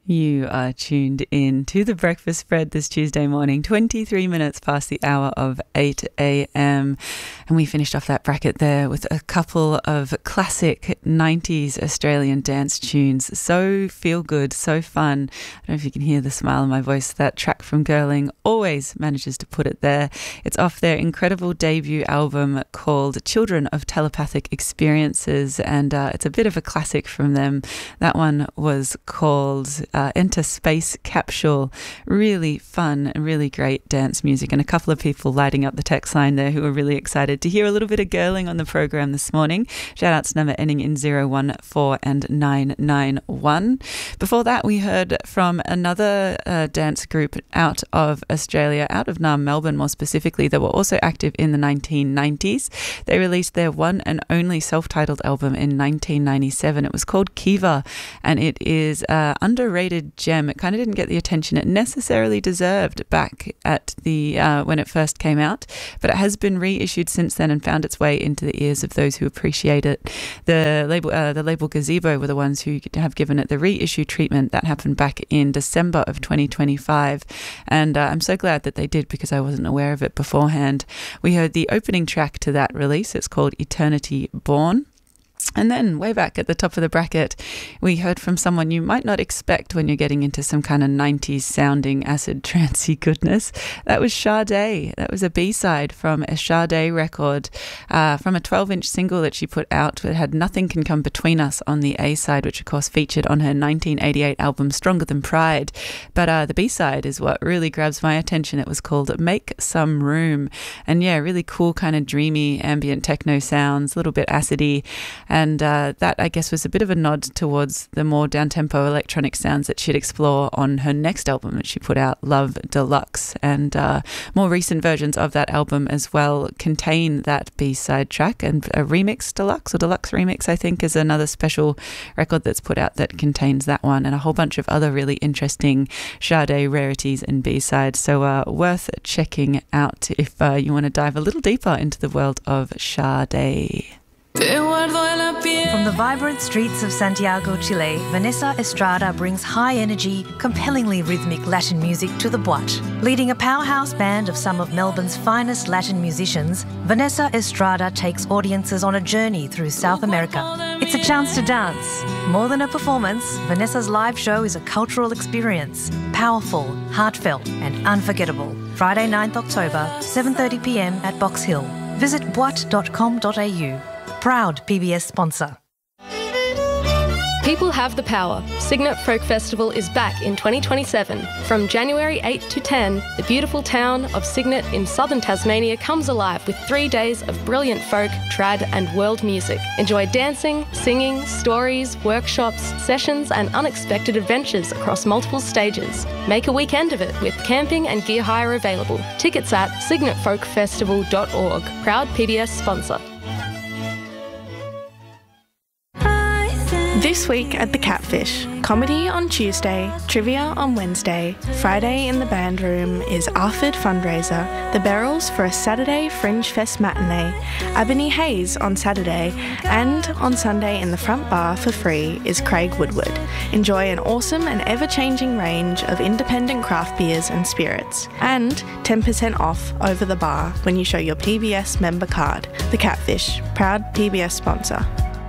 You are tuned in to The Breakfast Spread this Tuesday morning, 23 minutes past the hour of 8 a.m. And we finished off that bracket there with a couple of classic 90s Australian dance tunes. So feel good, so fun. I don't know if you can hear the smile in my voice. That track from Girling always manages to put it there. It's off their incredible debut album called Children of Telepathic Experiences, and it's a bit of a classic from them. That one was called Enter Space Capsule. Really fun and really great dance music, and a couple of people lighting up the text line there who are really excited to hear a little bit of Girling on the program this morning. Shout out to number ending in 014 and 991. Before that, we heard from another dance group out of Australia, out of Melbourne more specifically, that were also active in the 1990s. They released their one and only self-titled album in 1997. It was called Kiva, and it is underrated gem. It kind of didn't get the attention it necessarily deserved back at the when it first came out, but it has been reissued since then and found its way into the ears of those who appreciate it. The label Gazebo were the ones who have given it the reissue treatment. That happened back in December of 2025, and I'm so glad that they did, because I wasn't aware of it beforehand. We heard the opening track to that release. It's called Eternity Born. And then way back at the top of the bracket, we heard from someone you might not expect when you're getting into some kind of 90s sounding acid trancey goodness. That was Sade. That was a B-side from a Sade record, from a 12-inch single that she put out. It had Nothing Can Come Between Us on the A-side, which of course featured on her 1988 album Stronger Than Pride. But the B-side is what really grabs my attention. It was called Make Some Room. And yeah, really cool kind of dreamy ambient techno sounds, a little bit acidy. And that, I guess, was a bit of a nod towards the more down-tempo electronic sounds that she'd explore on her next album that she put out, Love Deluxe. And more recent versions of that album as well contain that B-side track, and a remix deluxe, or deluxe remix, I think, is another special record that's put out that contains that one, and a whole bunch of other really interesting Sade rarities and B-sides. So worth checking out if you want to dive a little deeper into the world of Sade. From the vibrant streets of Santiago, Chile, Vanessa Estrada brings high-energy, compellingly rhythmic Latin music to the Boîte. Leading a powerhouse band of some of Melbourne's finest Latin musicians, Vanessa Estrada takes audiences on a journey through South America. It's a chance to dance. More than a performance, Vanessa's live show is a cultural experience. Powerful, heartfelt and unforgettable. Friday 9th October, 7:30 p.m. at Box Hill. Visit boite.com.au. Proud PBS sponsor. People have the power. Cygnet Folk Festival is back in 2027. From January 8 to 10, the beautiful town of Cygnet in southern Tasmania comes alive with 3 days of brilliant folk, trad and world music. Enjoy dancing, singing, stories, workshops, sessions and unexpected adventures across multiple stages. Make a weekend of it with camping and gear hire available. Tickets at cygnetfolkfestival.org. Proud PBS sponsor. This week at the Catfish, comedy on Tuesday, trivia on Wednesday, Friday in the band room is Arford Fundraiser, the Barrels for a Saturday Fringe Fest matinee, Ebony Hayes on Saturday, and on Sunday in the front bar for free is Craig Woodward. Enjoy an awesome and ever-changing range of independent craft beers and spirits, and 10% off over the bar when you show your PBS member card. The Catfish, proud PBS sponsor.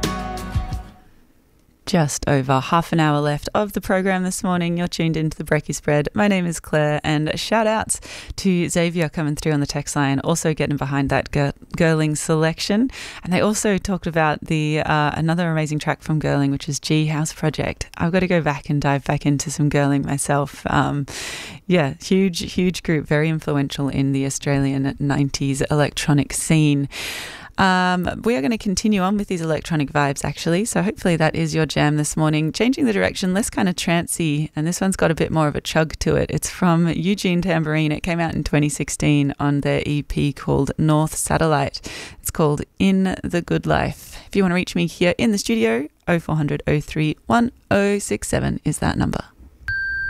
Just over half an hour left of the program this morning. You're tuned into the Brekkie Spread. My name is Claire, and shout outs to Xavier coming through on the text line, also getting behind that Girling selection. And they also talked about the another amazing track from Girling, which is G House Project. I've got to go back and dive back into some Girling myself. Yeah, huge group, very influential in the Australian 90s electronic scene. We are going to continue on with these electronic vibes, actually. So hopefully that is your jam this morning. Changing the direction, less kind of trancey, and this one's got a bit more of a chug to it. It's from Eugene Tambourine. It came out in 2016 on their EP called North Satellite. It's called In the Good Life. If you want to reach me here in the studio, 0400 031 067 is that number.